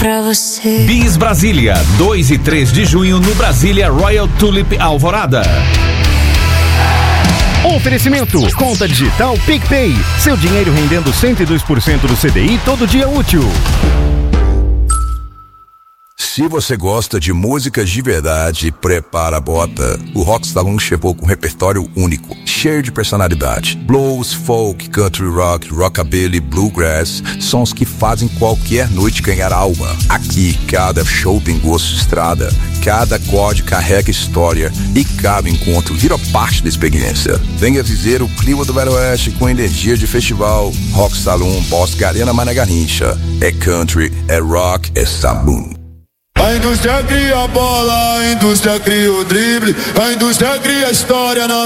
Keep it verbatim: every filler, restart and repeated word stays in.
pra você. Bis Brasília, dois e três de junho no Brasília Royal Tulip Alvorada. Oferecimento, conta digital PicPay. Seu dinheiro rendendo cento e dois por cento do C D I todo dia útil. Se você gosta de músicas de verdade, prepara a bota. O Rock Saloon chegou com um repertório único, cheio de personalidade. Blues, folk, country rock, rockabilly, bluegrass, sons que fazem qualquer noite ganhar alma. Aqui, cada show tem gosto de estrada, cada acorde carrega história e cada encontro vira parte da experiência. Venha viver o clima do Velho Oeste com energia de festival. Rock Saloon, Bosque Arena Mané Garrincha. É country, é rock, é saloon. A indústria cria a bola, a indústria cria o drible, a indústria cria a história na